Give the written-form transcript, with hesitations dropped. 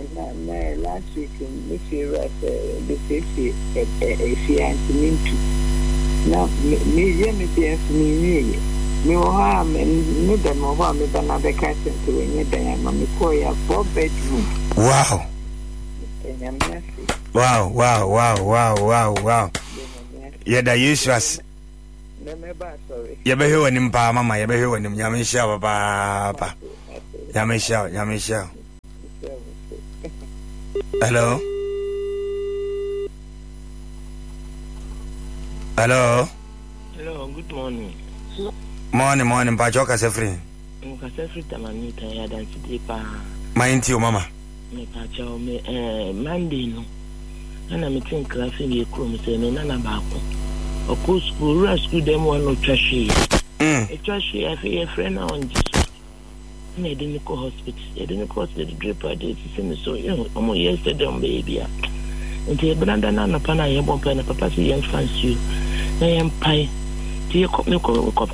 last week Miss was the safety she and me too. Now me no them over me than other casting to any day. Mammy Koya 4 bedroom. Wow. Wow. Yeah, the useless. You be hearing him, Mama. You be hearing him. Yamisha, Papa. Yamisha. Hello. Hello, good morning. Morning, Pachoka Sefri. Kasefri Tamanita, ya dance deeper. Mind you, Mama. Me Pacho, Monday, no. And I'm meeting class in your room, saying, Nana Bako. Of course, school, rescue them one no trashy. A trashy, I feel a friend on Jesus. And I didn't go hospital. I didn't go to the drip. I did see me so young. Almost yesterday on baby. And the Brandon and Pana, I won't pen a papa, young fancy you. I am pie. Do you call me?